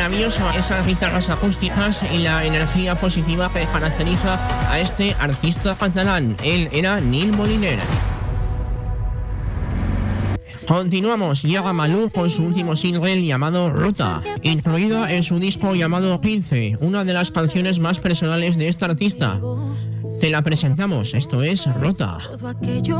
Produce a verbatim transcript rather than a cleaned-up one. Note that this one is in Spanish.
maravilloso, esas guitarras acústicas y la energía positiva que caracteriza a este artista catalán. Él era Nil Moliner. Continuamos, llega Malú con su último single llamado Ruta, incluida en su disco llamado quince, una de las canciones más personales de este artista. Te la presentamos, esto es Ruta.